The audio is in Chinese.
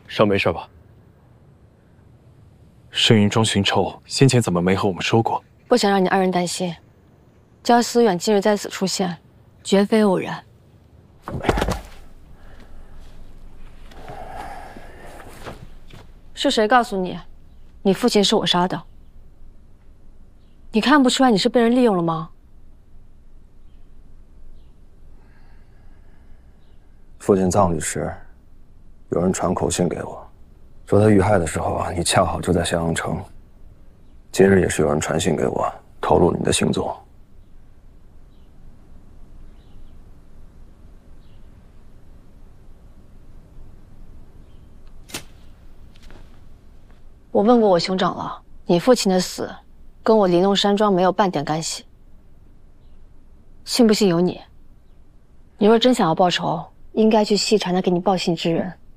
伤没事吧？ 盛云庄寻仇，先前怎么没和我们说过？ 不想让你二人担心。焦思远今日在此出现，绝非偶然。是谁告诉你，你父亲是我杀的？你看不出来你是被人利用了吗？ 父亲葬礼时，有人传口信给我，说他遇害的时候你恰好就在襄阳城。今日也是有人传信给我，透露你的行踪。 我问过我兄长了，你父亲的死跟我玲珑山庄没有半点干系。信不信由你。你若真想要报仇，应该去细查那给你报信之人。